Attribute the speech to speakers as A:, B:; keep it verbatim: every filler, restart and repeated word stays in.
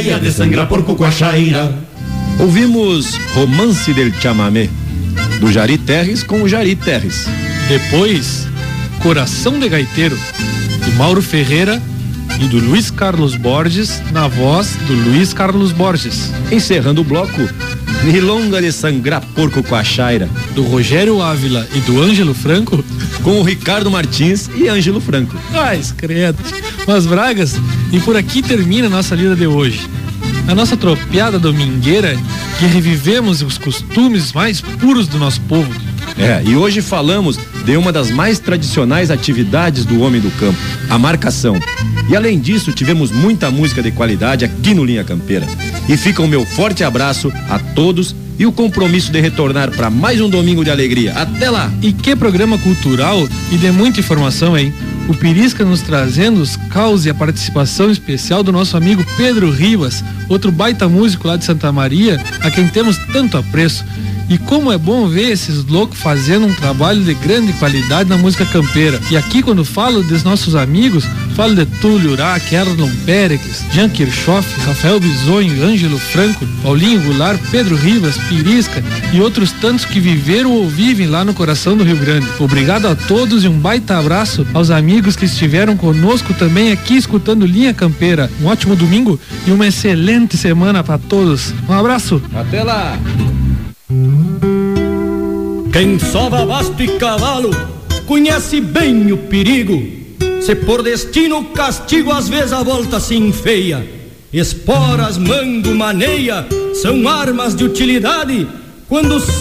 A: maneia de sangrar porco com a chaira.
B: Ouvimos Romance del Chamamé, do Jari Terres com o Jari Terres.
C: Depois, Coração de Gaiteiro, do Mauro Ferreira e do Luiz Carlos Borges, na voz do Luiz Carlos Borges.
B: Encerrando o bloco, Milonga de Sangrar Porco com a Chaira,
C: do Rogério Ávila e do Ângelo Franco,
B: com o Ricardo Martins e Ângelo Franco.
C: Ai, credo. Mas bragas, e por aqui termina a nossa lida de hoje. A nossa tropeada domingueira, que revivemos os costumes mais puros do nosso povo.
B: É, e hoje falamos de uma das mais tradicionais atividades do homem do campo, a marcação. E além disso, tivemos muita música de qualidade aqui no Linha Campeira. E fica o meu forte abraço a todos e o compromisso de retornar para mais um domingo de alegria. Até lá!
C: E que programa cultural e de muita informação, hein? O Pirisca nos trazendo os caos e a participação especial do nosso amigo Pedro Rivas, outro baita músico lá de Santa Maria, a quem temos tanto apreço. E como é bom ver esses loucos fazendo um trabalho de grande qualidade na música campeira. E aqui, quando falo dos nossos amigos, falo de Túlio Urac, Erlon Pericles, Jean Kirchhoff, Rafael Bisonho, Ângelo Franco, Paulinho Goulart, Pedro Rivas, Pirisca e outros tantos que viveram ou vivem lá no coração do Rio Grande. Obrigado a todos e um baita abraço aos amigos que estiveram conosco também aqui escutando Linha Campeira. Um ótimo domingo e uma excelente semana para todos. Um abraço.
B: Até lá!
D: Quem sova basto e cavalo conhece bem o perigo. Se por destino o castigo às vezes a volta se enfeia. Esporas, mango, maneia são armas de utilidade quando